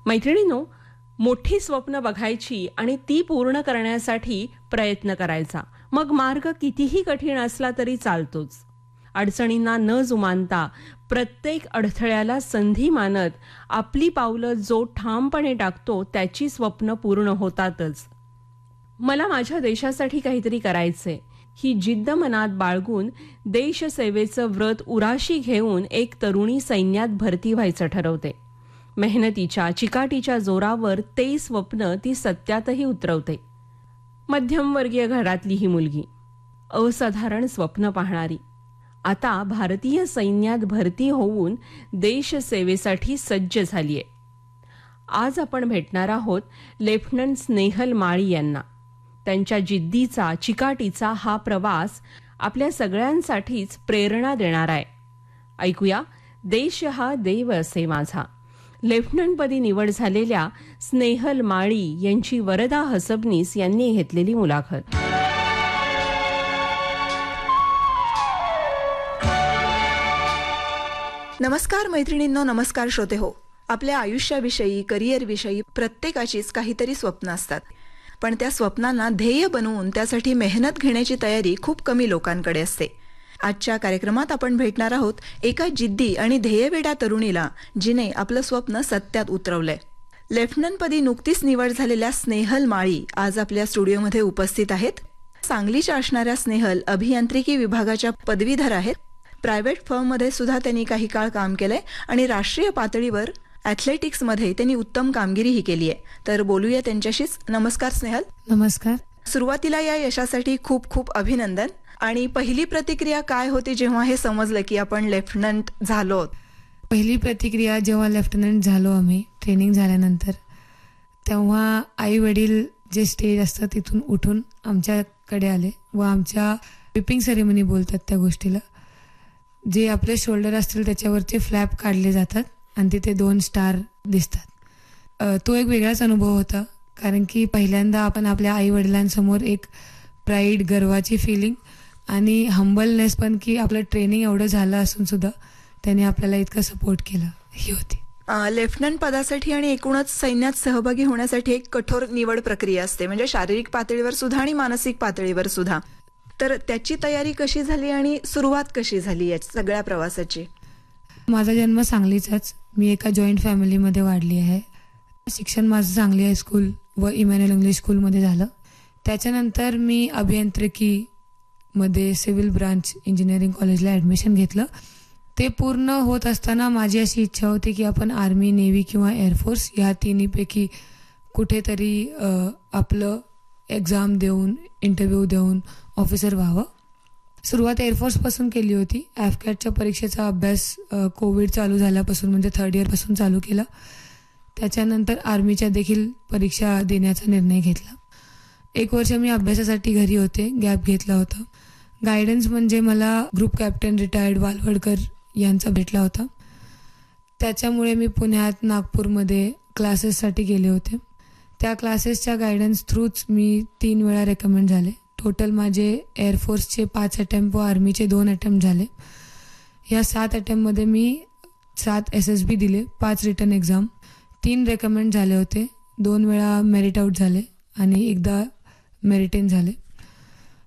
मैत्रिणींनो, मोठी स्वप्न बघायची आणि ती पूर्ण करण्यासाठी प्रयत्न करायचा. मग मार्ग कितीही कठीण असला तरी चालतोच. अडचणींना न जुमानता प्रत्येक अडथळ्याला संधी मानत आपली पावलं जो ठामपणे टाकतो त्याची स्वप्न पूर्ण होतातच. मला माझ्या देशासाठी काहीतरी करायचंय ही जिद्द मनात बाळगून देशसेवेचं व्रत उराशी घेऊन एक तरुणी सैन्यात भरती व्हायचं ठरवते. मेहनतीच्या चिकाटीच्या जोरावर ते स्वप्न ती सत्यातही उतरवते. मध्यमवर्गीय घरातली ही मुलगी, असाधारण स्वप्न पाहणारी, आता भारतीय सैन्यात भरती होऊन देशसेवेसाठी सज्ज झालीये. आज आपण भेटणार आहोत लेफ्टनंट स्नेहल माळी यांना. त्यांच्या जिद्दीचा चिकाटीचा हा प्रवास आपल्या सगळ्यांसाठीच प्रेरणा देणारा आहे. ऐकूया, देश हा देव असे माझा. लेफ्टनंटपदी निवड झालेल्या स्नेहल माळी यांची वरदा हसबनीस यांनी घेतलेली मुलाखत. नमस्कार मैत्रिणींनो, नमस्कार श्रोते हो. आपल्या आयुष्याविषयी, करिअरविषयी प्रत्येकाचीच काहीतरी स्वप्न असतात, पण त्या स्वप्नांना ध्येय बनवून त्यासाठी मेहनत घेण्याची तयारी खूप कमी लोकांकडे असते. आजच्या कार्यक्रमात आपण भेटणार आहोत एका जिद्दी आणि ध्येयवेड्या तरुणीला, जिने आपलं स्वप्न सत्यात उतरवलंय. लेफ्टनंटपदी नुकतीच निवड झालेल्या स्नेहल माळी आज आपल्या स्टुडिओमध्ये उपस्थित आहेत. सांगलीच्या असणाऱ्या स्नेहल अभियांत्रिकी विभागाच्या पदवीधर आहेत. प्रायव्हेट फर्ममध्ये सुद्धा त्यांनी काही काळ काम केलंय आणि राष्ट्रीय पातळीवर ॲथलेटिक्समध्ये त्यांनी उत्तम कामगिरीही केली आहे. तर बोलूया त्यांच्याशीच. नमस्कार स्नेहल. नमस्कार. सुरुवातीला या यशासाठी खूप खूप अभिनंदन. आणि पहिली प्रतिक्रिया काय होती जेव्हा हे समजलं की आपण लेफ्टनंट झालो? पहिली प्रतिक्रिया जेव्हा लेफ्टनंट झालो आम्ही ट्रेनिंग झाल्यानंतर, तेव्हा आई वडील जे स्टेज असतं तिथून उठून आमच्याकडे आले व आमच्या पिपिंग सेरेमनी बोलतात त्या गोष्टीला, जे आपले शोल्डर असतील त्याच्यावरचे फ्लॅप काढले जातात आणि तिथे 2 स्टार दिसतात. तो एक वेगळाच अनुभव होता, कारण की पहिल्यांदा आपण आपल्या आई वडिलांसमोर एक प्राईड, गर्वाची फिलिंग आणि हंबलनेस पण, की आपलं ट्रेनिंग एवढं झालं असून सुद्धा त्यांनी आपल्याला इतकं सपोर्ट केलं, ही होती. लेफ्टनंट पदासाठी आणि एकूणच सैन्यात सहभागी होण्यासाठी एक कठोर निवड प्रक्रिया असते, म्हणजे शारीरिक पातळीवर सुद्धा आणि मानसिक पातळीवर सुद्धा. तर त्याची तयारी कशी झाली आणि सुरुवात कशी झाली या सगळ्या प्रवासाची? माझा जन्म सांगलीचाच. मी एका जॉईंट फॅमिलीमध्ये वाढली आहे. शिक्षण माझं सांगली हायस्कूल व इमॅन्युअल इंग्लिश स्कूलमध्ये झालं. त्याच्यानंतर मी अभियांत्रिकीमध्ये सिव्हिल ब्रांच इंजिनिअरिंग कॉलेजला ॲडमिशन घेतलं. ते पूर्ण होत असताना माझी अशी इच्छा होती की आपण आर्मी, नेव्ही किंवा एअरफोर्स या तिन्हीपैकी कुठेतरी आपलं एक्झाम देऊन, इंटरव्ह्यू देऊन ऑफिसर व्हावं. सुरुवात एअरफोर्सपासून केली होती. ॲफकॅटच्या परीक्षेचा अभ्यास कोविड चालू झाल्यापासून म्हणजे 3rd इयरपासून चालू केला. त्याच्यानंतर आर्मीच्या देखील परीक्षा देण्याचा निर्णय घेतला. 1 वर्ष मी अभ्यासासाठी घरी होते, गॅप घेतला होता. गायडन्स म्हणजे मला ग्रुप कॅप्टन रिटायर्ड वालवडकर यांचा भेटला होता. त्याच्यामुळे मी पुण्यात, नागपूरमध्ये क्लासेससाठी गेले होते. त्या क्लासेसच्या गायडन्स थ्रूच मी 3 वेळा रेकमेंड झाले. टोटल माझे एअरफोर्सचे 5 अटेम्प्ट व आर्मीचे 2 अटेम्प्ट झाले. या 7 अटेम्प्टमध्ये मी 7 SSB दिले, 5 रिटन एक्झाम, 3 रेकमेंड झाले होते, 2 वेळा मेरिट आउट झाले आणि एकदा मेरिट इन झाले.